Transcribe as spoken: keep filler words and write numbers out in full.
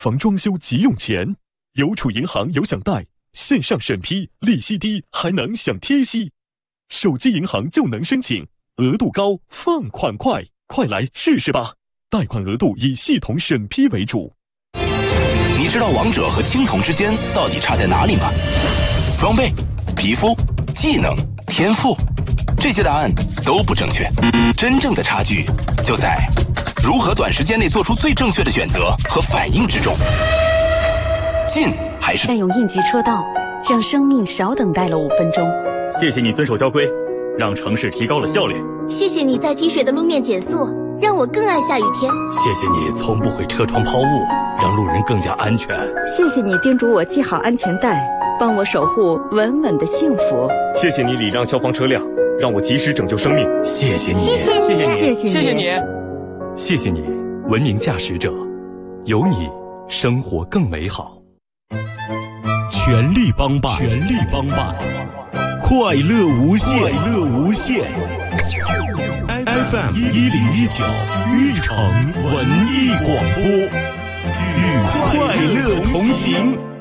防装修急用钱。邮储银行有享贷，线上审批，利息低，还能享贴息。手机银行就能申请，额度高，放款快，快来试试吧！贷款额度以系统审批为主。 你知道王者和青铜之间到底差在哪里吗？装备、皮肤、技能、天赋，这些答案都不正确。真正的差距就在如何短时间内做出最正确的选择和反应之中。进还是占用应急车道，让生命少等待了五分钟。 谢谢你遵守交规，让城市提高了效率。 谢谢你在积水的路面减速，让我更爱下雨天。 谢谢你从不会车窗抛物，让路人更加安全。 谢谢你叮嘱我系好安全带，帮我守护稳稳的幸福。 谢谢你礼让消防车辆，让我及时拯救生命。 谢谢你， 谢谢你， 谢谢你， 谢谢你， 谢谢你，文明驾驶者，有你，生活更美好。 全力帮办，全力帮办，快乐无限，快乐无限。F M 一零一九玉城文艺广播，与快乐同行。